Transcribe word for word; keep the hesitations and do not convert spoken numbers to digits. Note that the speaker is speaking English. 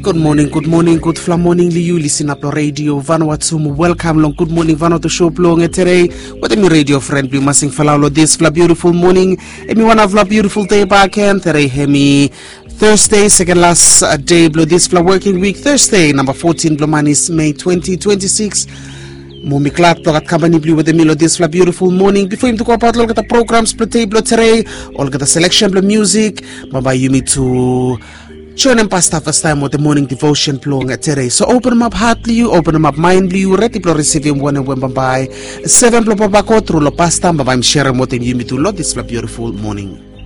Good morning, good morning, good fla morning liu listen up lo radio Vanuatu. Welcome long good morning Vanuatu show plong today. What me radio friend blue masing falalo this fla beautiful morning. Emi one of la beautiful day back and today hemi Thursday second last uh, day blow this fla working week Thursday number fourteen blomanis May twenty twenty-six. Mumi klap to kat kabani blue with the milo this fla beautiful morning. Before him to go about look at the programs per table today, all get the selection of music. Bye you me to join them past first time with the morning devotion plong at today. So open them up heartly, you open them up mindly, you ready to receive him one and when by seven plopabako through lo pasta, but I'm sharing what you me to lot this beautiful morning.